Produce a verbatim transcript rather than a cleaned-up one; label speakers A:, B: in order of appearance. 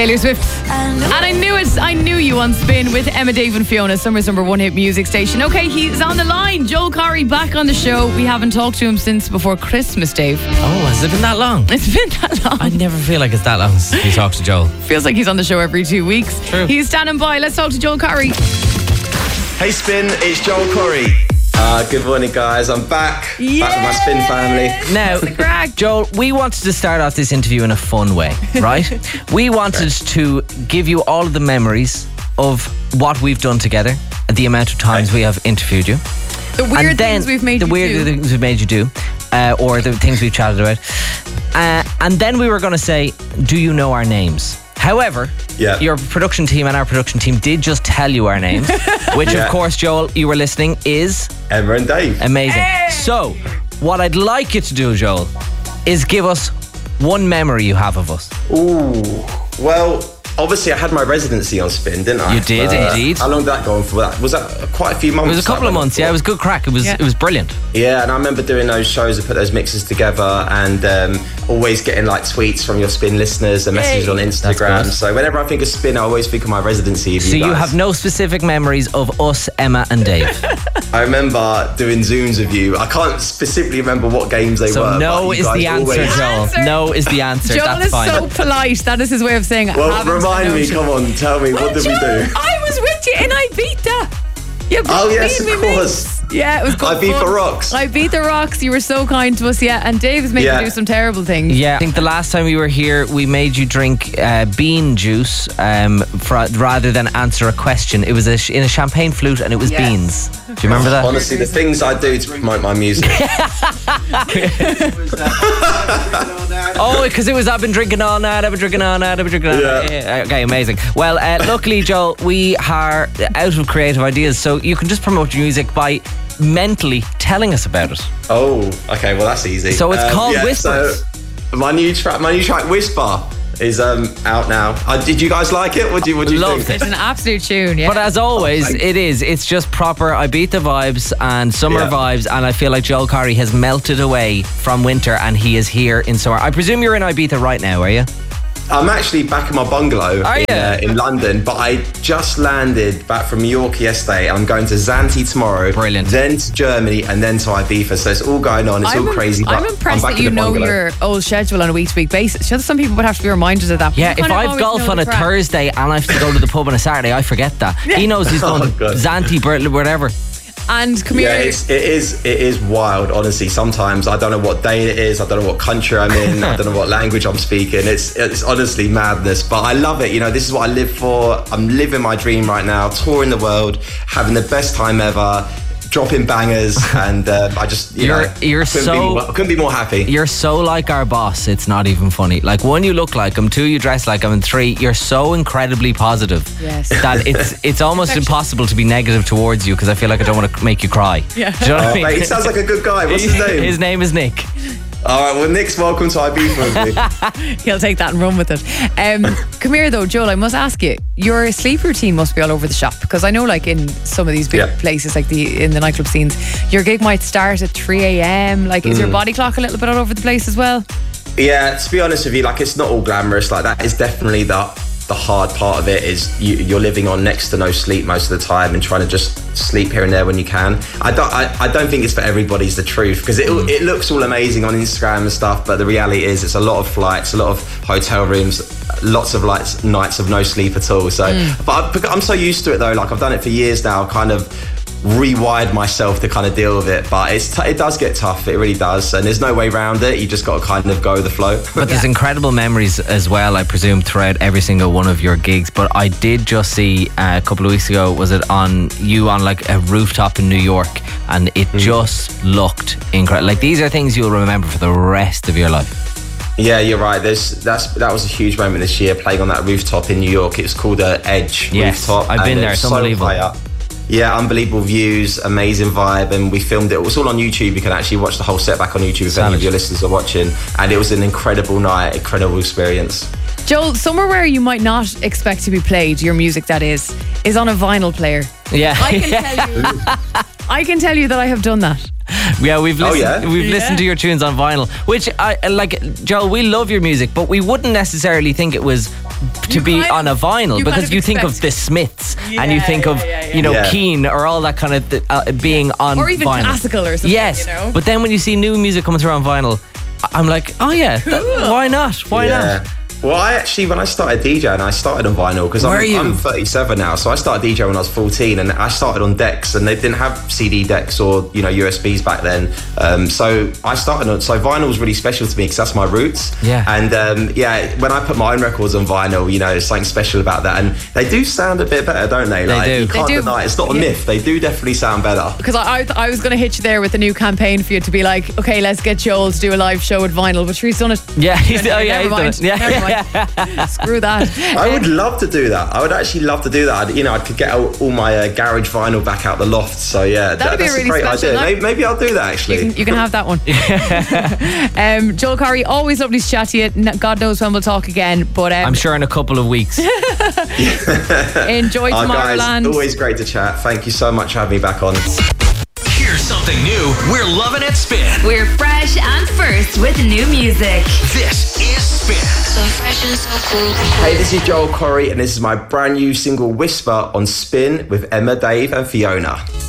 A: Taylor Swift. And I knew it. I knew you on Spin with Emma, Dave and Fiona, Summer's number one hit music station. Okay, he's on the line. Joel Corry back on the show. We haven't talked to him since before Christmas, Dave.
B: Oh, has it been that long?
A: It's been that long.
B: I never feel like it's that long since we talked to Joel.
A: Feels like he's on the show every two weeks.
B: True.
A: He's standing by. Let's talk to Joel Corry.
C: Hey Spin, it's Joel Corry. Uh, good morning, guys. I'm back.
A: Yay!
C: Back with my Spin family.
B: Now,
A: The crack.
B: Joel, we wanted to start off this interview in a fun way, right? We wanted to give you all of the memories of what we've done together, the amount of times
C: Right.
B: we have interviewed you.
A: The weird
B: And then
A: things we've made
B: the
A: you
B: weird
A: do.
B: things we've made you do, uh, or the things we've chatted about. Uh, and then we were going to say, do you know our names? However,
C: Yeah.
B: your production team and our production team did just tell you our names, which
C: Yeah.
B: of course, Joel, you were listening, is
C: Emma and Dave.
B: amazing. So, what I'd like you to do, Joel, is give us one memory you have of us.
C: Ooh. Well, obviously I had my residency on Spin, didn't I?
B: You did,
C: Uh,
B: indeed.
C: How long did that go on for? That was that quite a few months.
B: It was a couple
C: I
B: of
C: went
B: months,
C: for?
B: yeah. It was good crack. It was
A: Yeah.
B: it was brilliant.
C: Yeah, and I remember doing those shows and put those mixes together, and um, always getting like tweets from your Spin listeners and messages on Instagram.
B: good.
C: So whenever I think of Spin, I always think of my residency. Of
B: So
C: you
B: you
C: guys.
B: have no specific memories of us, Emma and Dave.
C: I remember doing Zooms with you. I can't specifically remember what games they
B: So
C: were.
B: no
C: but you
B: is
C: guys
B: the answer,
C: always-
B: Joel.
A: Answer.
B: No is the answer.
A: Joel
B: That's
A: is
B: fine.
A: so polite. That is his way of saying I
C: Well,
A: haven't
C: remind
A: a
C: me.
A: notion.
C: Come on, tell me. What did we
A: Joel,
C: do?
A: I was with you in Ibiza. You
C: Oh,
A: beat
C: yes,
A: me,
C: of
A: mate.
C: course.
A: Yeah, it was good
C: I beat
A: fun.
C: the rocks.
A: I beat the rocks. You were so kind to us, yeah. And Dave has made
C: Yeah.
A: you do some terrible things.
B: Yeah, I think the last time we were here, we made you drink uh, bean juice um, for, rather than answer a question. It was a sh- in a champagne flute, and it was
A: Yes.
B: beans. Do you remember that?
C: Honestly, the things I do to promote my music.
B: Oh, because it was I've been drinking all night, I've been drinking all night, I've been drinking all night.
C: Yeah.
B: Yeah, okay, amazing. Well, uh, luckily, Joel, we are out of creative ideas, so you can just promote your music by mentally telling us about it.
C: Oh, okay. Well, that's easy.
B: So it's called Whispers.
C: So my new track, my new track, Whisper, is um out now. Uh, did you guys like it? What do you, what do you
B: Loved
C: think?
A: It's an absolute tune, yeah.
B: But as always,
C: thanks.
B: it is. It's just proper Ibiza vibes and summer
C: Yeah.
B: vibes, and I feel like Joel Corry has melted away from winter, and he is here in summer. I presume you're in Ibiza right now, are you?
C: I'm actually back in my bungalow
B: Are
C: in,
B: you?
C: uh, in London, but I just landed back from Mallorca yesterday. I'm going to Zante tomorrow.
B: Brilliant.
C: Then to Germany and then to Ibiza. So it's all going on. It's
A: I'm,
C: all crazy.
A: I'm
C: but
A: impressed
C: I'm back
A: that you
C: in the
A: know
C: bungalow.
A: your old schedule on a week-to-week basis. You know, some people would have to be reminded of that. but
B: Yeah,
A: you
B: if
A: kind of
B: I've
A: always
B: golf
A: know
B: on
A: the
B: a
A: crack.
B: Thursday and I have to go to the pub on a Saturday, I forget that. He knows he's going
C: Oh,
B: to
C: God.
B: Zante, Berlin, whatever.
A: And come
C: Yeah,
A: here.
C: it's, it is. It is wild. Honestly, sometimes I don't know what day it is. I don't know what country I'm in. I don't know what language I'm speaking. It's it's honestly madness. But I love it. You know, this is what I live for. I'm living my dream right now, touring the world, having the best time ever, dropping bangers, and uh, I just you
B: You're-
C: know
B: you're
C: I couldn't
B: so-
C: be more, I couldn't be more happy.
B: You're so like our boss, it's not even funny. Like, one, you look like him, two, you dress like him, and three, you're so incredibly positive
A: Yes.
B: that it's it's almost impossible to be negative towards you, because I feel like I don't want to make you cry.
A: Yeah.
B: Do you know what I
C: Oh,
B: mean?
C: mate, he sounds like a good guy. What's his name?
B: His name is Nick.
C: All right. Well, Nick's welcome to Ibiza with me.
A: He'll take that and run with it. Um, come here though, Joel, I must ask you, your sleep routine must be all over the shop, because I know like in some of these big
C: Yeah.
A: places, like the in the nightclub scenes, your gig might start at three a.m. Like, is your
C: Mm.
A: body clock a little bit all over the place as well?
C: Yeah, to be honest with you, like, it's not all glamorous. Like, that is definitely the the hard part of it. Is you, you're living on next to no sleep most of the time and trying to just sleep here and there when you can. I don't I, I don't think it's for everybody's the truth, because it it looks all amazing on Instagram and stuff, but the reality is it's a lot of flights, a lot of hotel rooms, lots of like nights of no sleep at all. So, but I, I'm so used to it though. Like, I've done it for years now. Kind of rewired myself to kind of deal with it, but it's t- it does get tough. It really does, and there's no way around it. You just got to kind of go with the flow.
B: But there's incredible memories as well, I presume, throughout every single one of your gigs. But I did just see uh, a couple of weeks ago, was it on you on like a rooftop in New York, and it
C: Mm-hmm.
B: just looked incredible. Like, these are things you'll remember for the rest of your life.
C: Yeah, you're right. There's that's that was a huge moment this year, playing on that rooftop in New York. It was called uh, Edge
B: Yes,
C: Rooftop.
B: I've been
C: and
B: there.
C: it
B: It's
C: was so
B: unbelievable.
C: high up. Yeah, unbelievable views, amazing vibe, and we filmed it. It was all on YouTube. You can actually watch the whole set back on YouTube if any
B: Savage.
C: of your listeners are watching. And it was an incredible night, incredible experience.
A: Joel, somewhere where you might not expect to be played, your music that is, is on a vinyl player.
B: Yeah.
A: I can tell you, I can tell you that I have done that.
B: Yeah, we've listened.
C: Oh, yeah?
B: We've
A: Yeah.
B: listened to your tunes on vinyl, which I like. Joel, we love your music, but we wouldn't necessarily think it was to
A: You
B: be
A: kind
B: on a
A: of-
B: vinyl
A: you
B: because
A: kind of
B: you think of
A: expect-
B: the Smiths and you
A: Yeah,
B: think of
A: yeah, yeah, yeah.
B: you know
C: Yeah.
B: Keane or all that kind of th- uh, being on
A: Or even
B: vinyl.
A: classical or something,
B: Yes,
A: you know?
B: but then when you see new music coming through on vinyl, I- I'm like, oh yeah, that- why not? Why
C: Yeah.
B: not?
C: Well, I actually, when I started DJing, I started on vinyl because
B: Where are
C: I'm,
B: you?
C: I'm thirty-seven now. So I started DJing when I was fourteen, and I started on decks, and they didn't have C D decks or you know U S Bs back then. Um, so I started on. So vinyl was really special to me because that's my roots.
B: Yeah.
C: And um, yeah, when I put my own records on vinyl, you know, it's something special about that, and they do sound a bit better, don't they?
B: They
C: Like
B: do.
C: you
B: They
C: can't
A: do.
C: deny it. It's not a
A: Yeah.
C: myth. They do definitely sound better.
A: Because I, I, I was going to hit you there with a new campaign for you to be like, okay, let's get Joel to do a live show with vinyl, but he's done it.
B: Yeah, he's, oh yeah,
A: Never
B: he's done
A: mind.
B: it. Yeah,
A: Never
B: yeah.
A: mind. Screw that.
C: I would love to do that. I would actually love to do that. I'd, you know, I could get all, all my uh, garage vinyl back out the loft. So yeah,
A: That'd be
C: that's
A: really
C: a great
A: special.
C: idea.
A: That-
C: Maybe, maybe I'll do that actually.
A: You can, you can have that one. um, Joel Corry, always lovely to chat to you. N- God knows when we'll talk again. But um,
B: I'm sure in a couple of weeks.
A: enjoy
C: Oh, guys,
A: Tomorrowland.
C: always great to chat. Thank you so much for having me back on.
D: Here's something new. We're loving it, Spin.
E: We're fresh and first with new music.
D: This is Spin.
E: So fresh and so cool.
C: Hey, this is Joel Corry, and this is my brand new single Whisper on Spin with Emma, Dave, and Fiona.